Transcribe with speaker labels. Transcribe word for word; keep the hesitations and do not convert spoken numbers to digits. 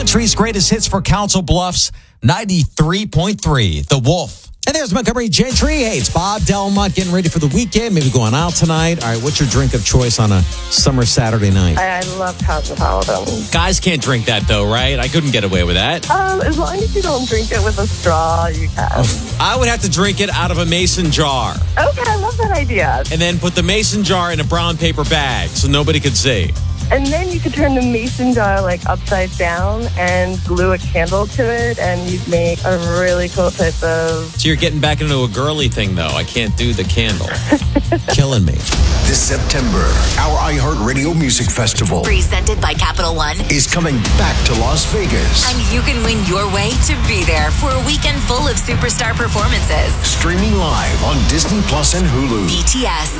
Speaker 1: Country's greatest hits for Council Bluffs, ninety-three point three, The Wolf.
Speaker 2: And there's Montgomery Gentry. Hey, it's Bob Delmont getting ready for the weekend. Maybe going out tonight. All right, what's your drink of choice on a summer Saturday night?
Speaker 3: I, I love Cosmopolitan.
Speaker 4: Guys can't drink that, though, right? I couldn't get away with that.
Speaker 3: Um, as long as you don't drink it with a straw, you can.
Speaker 4: I would have to drink it out of a mason jar
Speaker 3: Okay, I love that idea.
Speaker 4: and then put the mason jar in a brown paper bag so nobody could see.
Speaker 3: And then you could turn the mason jar like upside down and glue a candle to it, and you'd make a really cool type of...
Speaker 4: So you're getting back into a girly thing, though. I can't do the candle.
Speaker 2: Killing me.
Speaker 5: This September, our iHeartRadio Music Festival
Speaker 6: Presented by Capital One.
Speaker 5: is coming back to Las Vegas.
Speaker 6: And you can win your way to be there for a weekend full of superstar performances.
Speaker 5: Streaming live on Disney Plus and Hulu.
Speaker 6: B T S.